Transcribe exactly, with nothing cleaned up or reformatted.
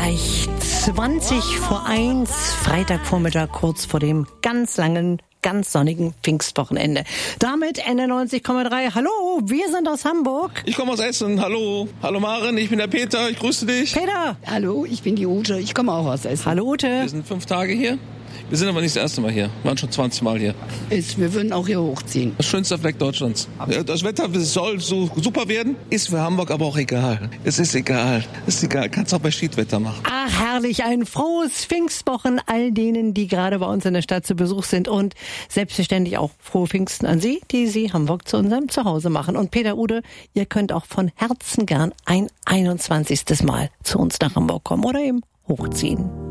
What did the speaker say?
Gleich zwanzig vor eins, Freitagvormittag, kurz vor dem ganz langen, ganz sonnigen Pfingstwochenende. Damit N neunzig Komma drei. Hallo, wir sind aus Hamburg. Ich komme aus Essen. Hallo. Hallo Maren, ich bin der Peter. Ich grüße dich. Peter. Hallo, ich bin die Ute. Ich komme auch aus Essen. Hallo Ute. Wir sind fünf Tage hier. Wir sind aber nicht das erste Mal hier. Wir waren schon zwanzig Mal hier. Ist, wir würden auch hier hochziehen. Das schönste Fleck Deutschlands. Das Wetter soll so super werden. Ist für Hamburg aber auch egal. Es ist egal. Es ist egal. Kannst auch bei Schiedwetter machen. Ach, herrlich. Ein frohes Pfingstwochen all denen, die gerade bei uns in der Stadt zu Besuch sind. Und selbstverständlich auch frohe Pfingsten an Sie, die Sie Hamburg zu unserem Zuhause machen. Und Peter, Ude, ihr könnt auch von Herzen gern ein einundzwanzigstes Mal zu uns nach Hamburg kommen oder eben hochziehen.